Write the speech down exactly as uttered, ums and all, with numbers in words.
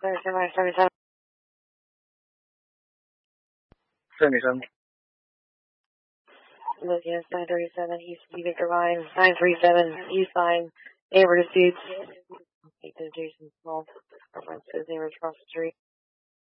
seventy-seven, seventy-seven. seventy-seven. Lucas, nine thirty-seven, East Victor Line, nine three seven, East Line, neighbor disputes. Jason Small, reference to neighbors across the street.